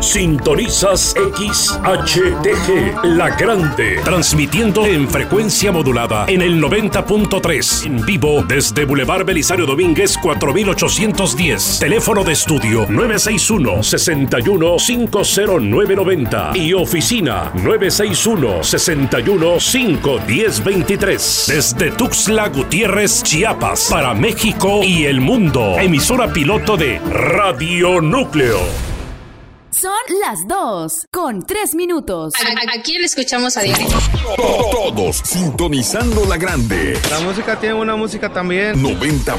Sintonizas XHTG, La Grande, transmitiendo en frecuencia modulada en el 90.3, en vivo desde Boulevard Belisario Domínguez 4810, teléfono de estudio 961-61-50990 y oficina 961-61-51023, desde Tuxtla Gutiérrez, Chiapas, para México y el mundo. Emisora piloto de Radio Núcleo. Son las 2:03. ¿A quién le escuchamos a diario? Todos sintonizando La Grande. La música tiene una música también. 90.